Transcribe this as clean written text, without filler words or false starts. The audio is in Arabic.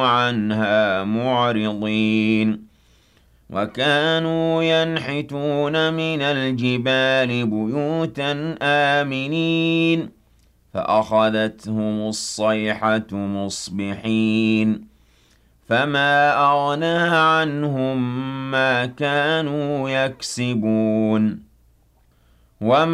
عَنْهَا مُعْرِضِينَ وَكَانُوا يَنْحِتُونَ مِنَ الْجِبَالِ بُيُوتًا آمِنِينَ فَأَخَذَتْهُمُ الصَّيْحَةُ مُصْبِحِينَ فَمَا أَغْنَىٰ عَنْهُم مَّا كَانُوا يَكْسِبُونَ